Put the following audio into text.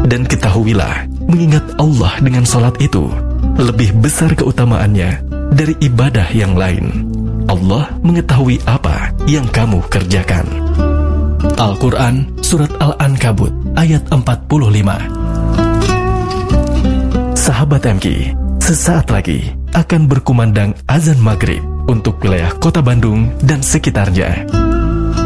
Dan ketahuilah, mengingat Allah dengan salat itu lebih besar keutamaannya dari ibadah yang lain. Allah mengetahui apa yang kamu kerjakan. Al-Quran Surat Al-Ankabut ayat 45. Sahabat MK, sesaat lagi akan berkumandang azan maghrib untuk wilayah kota Bandung dan sekitarnya.